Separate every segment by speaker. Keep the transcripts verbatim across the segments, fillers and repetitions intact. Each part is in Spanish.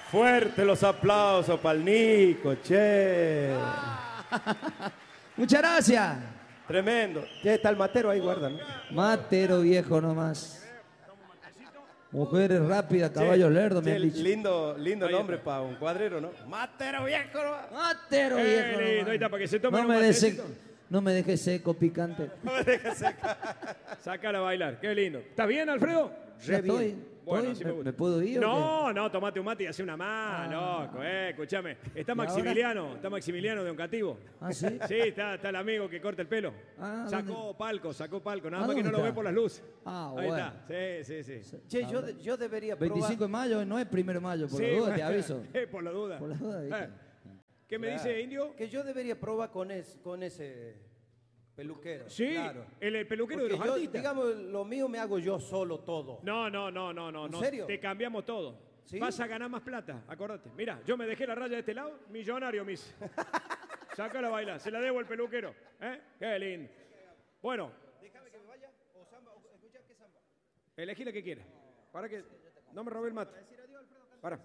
Speaker 1: Fuerte los aplausos para el Nico, che.
Speaker 2: Muchas gracias.
Speaker 1: Tremendo. Ya está el matero ahí, guarda, ¿no?
Speaker 2: Matero viejo nomás. Mujeres rápidas, caballos lerdos, me
Speaker 1: Che,
Speaker 2: han dicho.
Speaker 1: lindo, lindo nombre para un cuadrero, ¿no? Matero viejo, ¿no?
Speaker 2: Matero
Speaker 3: Eh,
Speaker 2: viejo
Speaker 3: lindo,
Speaker 2: nomás.
Speaker 3: ahí está, para que se tome
Speaker 2: No
Speaker 3: un
Speaker 2: me, deje,
Speaker 3: matecito.
Speaker 2: no me deje seco, picante.
Speaker 1: No me dejes seca.
Speaker 3: Sácala a bailar, qué lindo. ¿Estás bien, Alfredo?
Speaker 2: Ya estoy.
Speaker 3: Bueno,
Speaker 2: estoy.
Speaker 3: sí me
Speaker 2: ¿Me,
Speaker 3: gusta.
Speaker 2: me puedo ir o
Speaker 3: No, no, tomate un mate y hace una más,
Speaker 2: Ah.
Speaker 3: loco, eh, escúchame. Está
Speaker 2: ¿Y
Speaker 3: Maximiliano, está Maximiliano de Oncativo.
Speaker 2: qué? ¿Ah, sí?
Speaker 3: Sí, está, está el amigo que corta el pelo.
Speaker 2: Ah,
Speaker 3: sacó
Speaker 2: ¿dónde?
Speaker 3: palco, sacó palco, nada
Speaker 2: ¿Ah,
Speaker 3: más que no
Speaker 2: dónde
Speaker 3: lo ve
Speaker 2: está?
Speaker 3: por las luces.
Speaker 2: Ah,
Speaker 3: Ahí
Speaker 2: bueno.
Speaker 3: está, sí, sí, sí.
Speaker 1: Che, yo, de- yo debería probar.
Speaker 2: veinticinco de mayo, no es primero de mayo, por
Speaker 3: Sí,
Speaker 2: la duda, te
Speaker 3: bueno,
Speaker 2: aviso.
Speaker 3: eh, por la duda.
Speaker 2: Por la duda, ¿viste?
Speaker 3: Eh, ¿Qué me
Speaker 1: Claro.
Speaker 3: dice, Indio?
Speaker 1: Que yo debería probar con, es, con ese peluquero.
Speaker 3: Sí,
Speaker 1: claro.
Speaker 3: el, el peluquero
Speaker 1: Porque
Speaker 3: de los
Speaker 1: yo,
Speaker 3: artistas.
Speaker 1: digamos, lo mío me hago yo solo todo.
Speaker 3: No, no, no, no, no.
Speaker 1: ¿En
Speaker 3: no.
Speaker 1: serio?
Speaker 3: Te cambiamos todo.
Speaker 1: ¿Sí?
Speaker 3: Vas a ganar más plata, acordate. Mira, yo me dejé la raya de este lado, millonario, mis. Sácala a bailar, se la debo al peluquero. ¿Eh? Qué lindo. Bueno.
Speaker 1: Déjame que me vaya o samba, o escucha qué samba.
Speaker 3: Elegí la que quieras. Para que no me robe el mate. Para.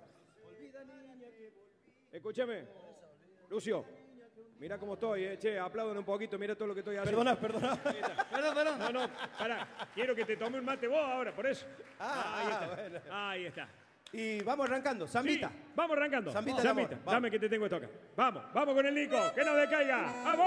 Speaker 3: Escúchame. Lucio. Mira cómo estoy, eh. Che, aplauden un poquito, mira todo lo que estoy haciendo.
Speaker 1: Perdona, perdona.
Speaker 2: Perdón, perdón.
Speaker 3: No, no, pará. Quiero que te tome un mate vos ahora, por eso.
Speaker 1: Ah,
Speaker 3: ahí
Speaker 1: ah,
Speaker 3: está.
Speaker 1: bueno.
Speaker 3: Ahí está.
Speaker 1: Y vamos arrancando. Zambita.
Speaker 3: Sí, vamos arrancando.
Speaker 1: Zambita de amor, vamos.
Speaker 3: Dame que te tengo esto acá. Vamos, vamos con el Nico, que no decaiga. ¡Vamos!